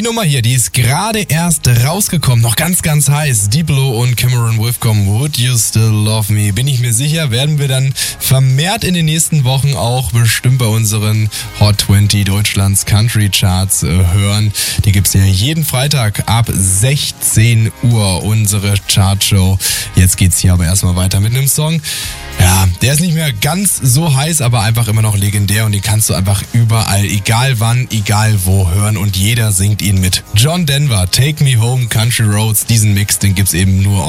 Nummer hier, die ist gerade erst rausgekommen, noch ganz, ganz heiß. Diplo und Cameron Withcomb, Would You Still Love Me? Bin ich mir sicher, werden wir dann vermehrt in den nächsten Wochen auch bestimmt bei unseren Hot 20 Deutschlands Country Charts hören. Die gibt's ja jeden Freitag ab 16 Uhr, unsere Chartshow. Jetzt geht's hier aber erstmal weiter mit einem Song. Ja, der ist nicht mehr ganz so heiß, aber einfach immer noch legendär und den kannst du einfach überall, egal wann, egal wo hören und jeder singt ihn mit. John Denver, Take Me Home, Country Roads, diesen Mix, den gibt's eben nur